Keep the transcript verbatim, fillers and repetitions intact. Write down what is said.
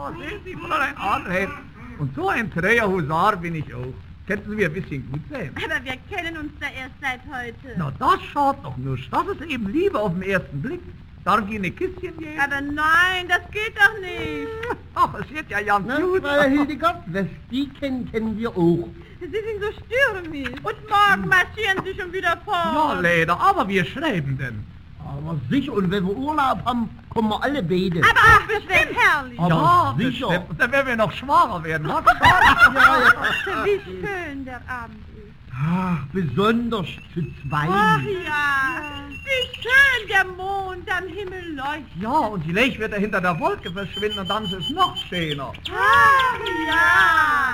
Oh, sehen Sie, Fräulein Adelheid. Und so ein träger Husar bin ich auch. Könnten Sie mir ein bisschen gut sein? Aber wir kennen uns da erst seit heute. Na, das schaut doch nur. Das ist eben Liebe auf den ersten Blick. Darf ich Ihnen ein Küsschen geben? Aber nein, das geht doch nicht. Ach, es wird ja ganz Na, gut. Frau Hildegard, was die kennen, kennen wir auch. Sie sind so stürmisch. Und morgen marschieren Sie schon wieder Ja, fort. leider, aber wir schreiben denn. Aber sicher, und wenn wir Urlaub haben, kommen wir alle beide. Aber ach, bestimmt herrlich. Aber ja, sicher. bestimmt. Und dann werden wir noch schwacher werden. Was? Ja, ja. Wie schön der Abend ist. Ach, besonders zu zweit. Ach ja, wie schön der Mond am Himmel leuchtet. Ja, und die Lech wird er hinter der Wolke verschwinden und dann ist es noch schöner. Ach ja.